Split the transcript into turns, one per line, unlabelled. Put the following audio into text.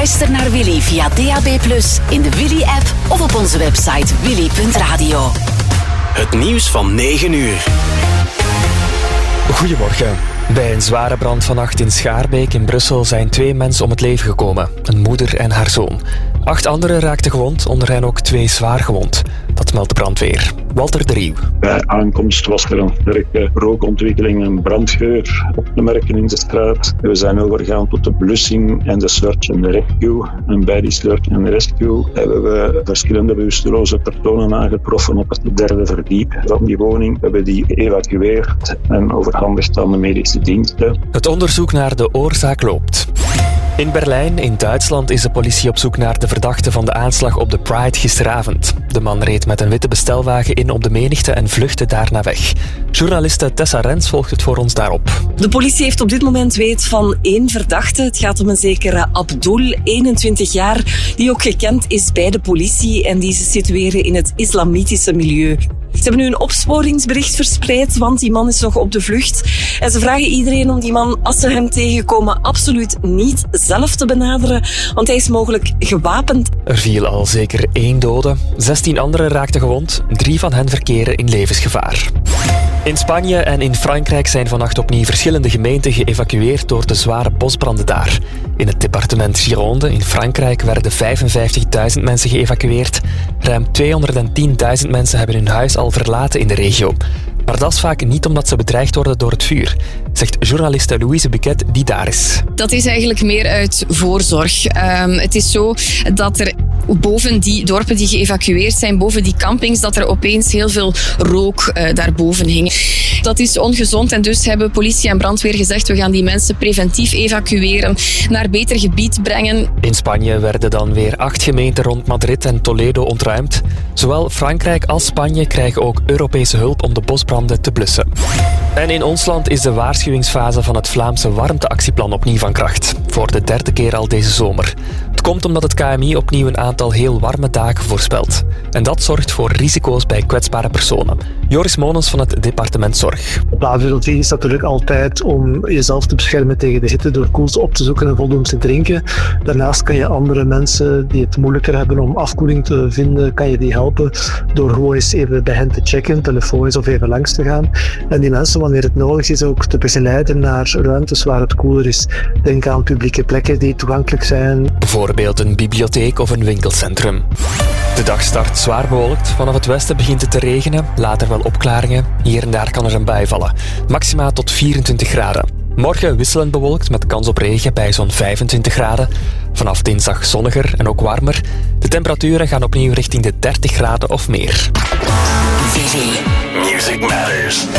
Luister naar Willy via DAB+, in de Willy-app of op onze website willy.radio.
Het nieuws van 9 uur.
Goedemorgen. Bij een zware brand vannacht in Schaarbeek in Brussel zijn 2 mensen om het leven gekomen. Een moeder en haar zoon. 8 anderen raakten gewond, onder hen ook 2 zwaar gewond. Dat meldt de brandweer. Walter de Rieuw.
Bij aankomst was er een sterke rookontwikkeling en brandgeur op te merken in de straat. We zijn overgegaan tot de blussing en de search and rescue. En bij die search and rescue hebben we verschillende bewusteloze personen aangetroffen op het 3e verdiep van die woning. We hebben die geëvacueerd en overhandigd aan de medische diensten.
Het onderzoek naar de oorzaak loopt. In Berlijn, in Duitsland, is de politie op zoek naar de verdachte van de aanslag op de Pride gisteravond. De man reed met een witte bestelwagen in op de menigte en vluchtte daarna weg. Journaliste Tessa Rens volgt het voor ons daarop.
De politie heeft op dit moment weet van 1 verdachte. Het gaat om een zekere Abdul, 21 jaar, die ook gekend is bij de politie en die ze situeren in het islamitische milieu. Ze hebben nu een opsporingsbericht verspreid, want die man is nog op de vlucht. En ze vragen iedereen om die man, als ze hem tegenkomen, absoluut niet zelf te benaderen, want hij is mogelijk gewapend.
Er viel al zeker 1 dode. 16 anderen raakten gewond. 3 van hen verkeren in levensgevaar. In Spanje en in Frankrijk zijn vannacht opnieuw verschillende gemeenten geëvacueerd door de zware bosbranden daar. In het departement Gironde in Frankrijk werden 55.000 mensen geëvacueerd. Ruim 210.000 mensen hebben hun huis al verlaten in de regio. Maar dat is vaak niet omdat ze bedreigd worden door het vuur, zegt journaliste Louise Buquet die daar is.
Dat is eigenlijk meer uit voorzorg. Het is zo dat er boven die dorpen die geëvacueerd zijn, boven die campings, dat er opeens heel veel rook daarboven hing. Dat is ongezond en dus hebben politie en brandweer gezegd, we gaan die mensen preventief evacueren, naar beter gebied brengen.
In Spanje werden dan weer 8 gemeenten rond Madrid en Toledo ontruimd. Zowel Frankrijk als Spanje krijgen ook Europese hulp om de bosbranden te blussen. En in ons land is de waarschuwingsfase van het Vlaamse warmteactieplan opnieuw van kracht. Voor de 3e keer al deze zomer. Het komt omdat het KMI opnieuw een aantal heel warme dagen voorspelt. En dat zorgt voor risico's bij kwetsbare personen. Joris Monens van het departement Zorg.
De basisfilosofie is natuurlijk altijd om jezelf te beschermen tegen de hitte door koelte op te zoeken en voldoende te drinken. Daarnaast kan je andere mensen die het moeilijker hebben om afkoeling te vinden, kan je die helpen door gewoon eens even bij hen te checken, telefonisch of even langs te gaan. En die mensen, wanneer het nodig is, ook te begeleiden naar ruimtes waar het koeler is. Denk aan publieke plekken die toegankelijk zijn.
Bijvoorbeeld een bibliotheek of een winkelcentrum. De dag start zwaar bewolkt. Vanaf het westen begint het te regenen. Later wel opklaringen. Hier en daar kan er een bui vallen. Maxima tot 24 graden. Morgen wisselend bewolkt met kans op regen bij zo'n 25 graden. Vanaf dinsdag zonniger en ook warmer. De temperaturen gaan opnieuw richting de 30 graden of meer.
Music Matters.